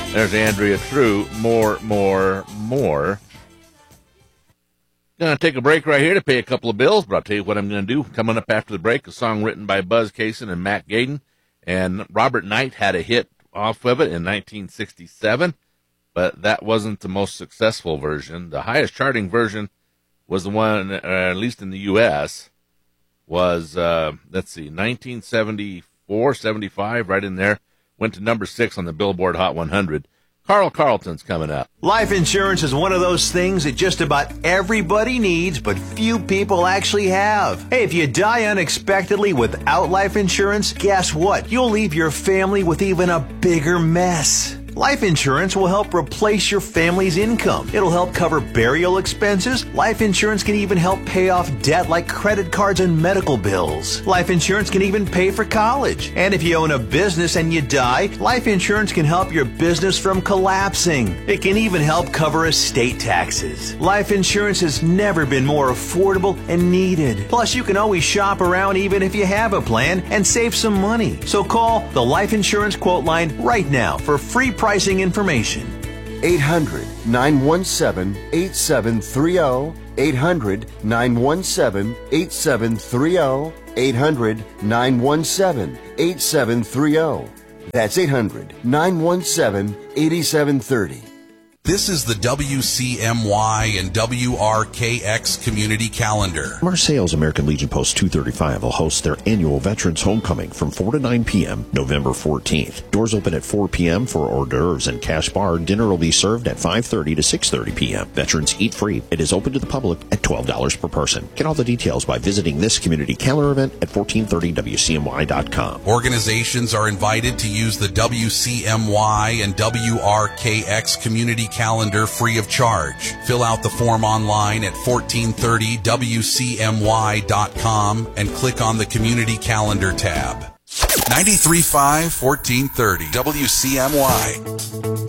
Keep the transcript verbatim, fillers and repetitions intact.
There's Andrea True. More, more, more. Going to take a break right here to pay a couple of bills, but I'll tell you what I'm going to do. Coming up after the break, a song written by Buzz Cason and Matt Gaden. And Robert Knight had a hit off of it in nineteen sixty-seven, but that wasn't the most successful version. The highest charting version was the one, uh, at least in the U S, was, uh, let's see, nineteen seventy-four, seventy-five, right in there. Went to number six on the Billboard Hot one hundred. Carl Carlton's coming up. Life insurance is one of those things that just about everybody needs, but few people actually have. Hey, if you die unexpectedly without life insurance, guess what? You'll leave your family with even a bigger mess. Life insurance will help replace your family's income. It'll help cover burial expenses. Life insurance can even help pay off debt like credit cards and medical bills. Life insurance can even pay for college. And if you own a business and you die, life insurance can help your business from collapsing. It can even help cover estate taxes. Life insurance has never been more affordable and needed. Plus, you can always shop around even if you have a plan and save some money. So call the Life Insurance Quote Line right now for free pricing information. eight hundred, nine one seven, eight seven three zero. eight hundred, nine one seven, eight seven three zero. eight hundred, nine one seven, eight seven three zero. That's eight hundred, nine one seven, eight seven three zero. This is the W C M Y and W R K X Community Calendar. Marseille's American Legion Post two thirty-five will host their annual Veterans Homecoming from four to nine p.m. November fourteenth. Doors open at four p.m. for hors d'oeuvres and cash bar. Dinner will be served at five thirty to six thirty p.m. Veterans eat free. It is open to the public at twelve dollars per person. Get all the details by visiting this community calendar event at fourteen thirty W C M Y dot com. Organizations are invited to use the W C M Y and W R K X Community Calendar free of charge. Fill out the form online at fourteen thirty W C M Y dot com and click on the Community Calendar tab. ninety-three point five, fourteen thirty W C M Y.